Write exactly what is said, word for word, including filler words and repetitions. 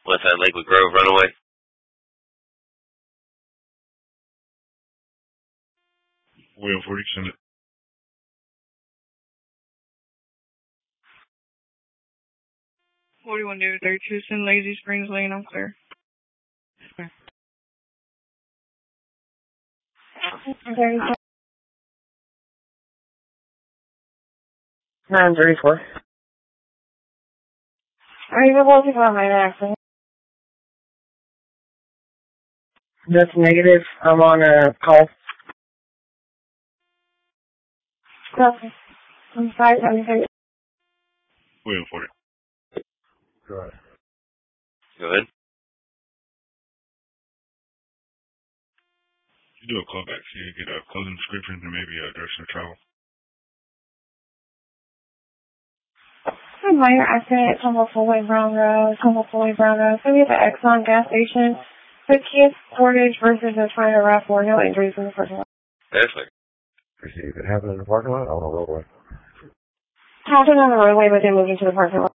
West Side Lakewood Grove runaway. William forty, send it. forty-one David thirty-two, send Lazy Springs Lane, I'm clear. Okay. nine thirty-four. Are you able to go on my accident? That's negative. I'm on a call. Okay. I'm sorry, I'm sorry. William forty. Go ahead. Go ahead. You do a callback so you get a closing description and maybe a direction of travel. Minor accident at Tumble Fulway Brown Road, Tumble Fulway Brown Road. So we have an Exxon gas station. The Kia Sportage versus a Toyota RAV four. No injuries in the first one. Perfect. Proceed. It happened in the parking lot? I want to roadway. Happened on the roadway, but then moving to the parking lot.